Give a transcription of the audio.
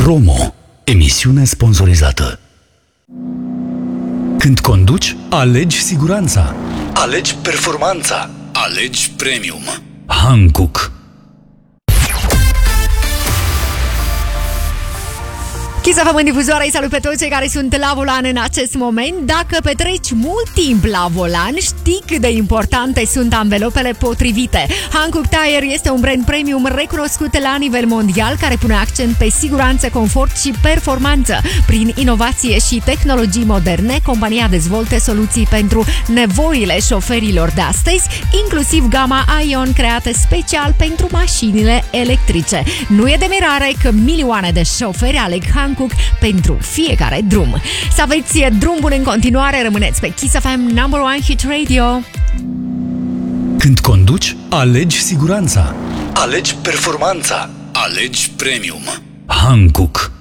Promo. Emisiune sponsorizată. Când conduci, alegi siguranța. Alegi performanța. Alegi premium. Hankook. Kiss FM în difuzoare, salut pe toți cei care sunt la volan în acest moment. Dacă petreci mult timp la volan, știi cât de importante sunt anvelopele potrivite. Hankook Tire este un brand premium recunoscut la nivel mondial care pune accent pe siguranță, confort și performanță. Prin inovație și tehnologii moderne, compania dezvoltă soluții pentru nevoile șoferilor de astăzi, inclusiv gama Ion creată special pentru mașinile electrice. Nu e de mirare că milioane de șoferi aleg Hankook pentru fiecare drum. Să aveți drum bun în continuare, rămâneți pe Kiss FM number 1 hit radio. Când conduci, alegi siguranța. Alegi performanța. Alegi premium. Hankook.